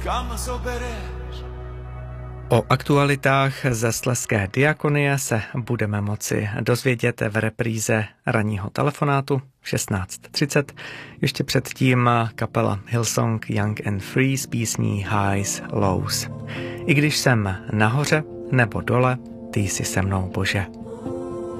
kam zobereš. O aktualitách ze Slezské diakonie se budeme moci dozvědět v repríze ranního telefonátu 16:30. Ještě předtím kapela Hillsong Young and Free s písní Highs, Lows. I když jsem nahoře nebo dole, ty jsi se mnou, Bože.